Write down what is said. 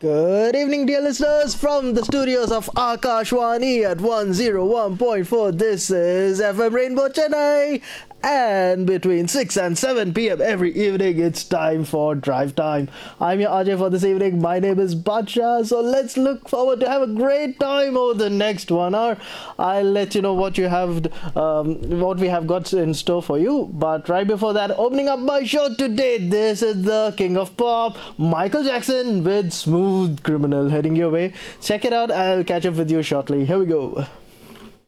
Good evening, dear listeners, from the studios of Akashwani at 101.4. This is FM Rainbow Chennai, and between 6 and 7 p.m. every evening, it's time for Drive Time. I'm your RJ for this evening. My name is Badsha, so let's look forward to have a great time over the next 1 hour. I'll let you know what what we have got in store for you. But right before that, opening up my show today, this is the King of Pop, Michael Jackson with Smooth Criminal heading your way. Check it out. I'll catch up with you shortly. Here we go.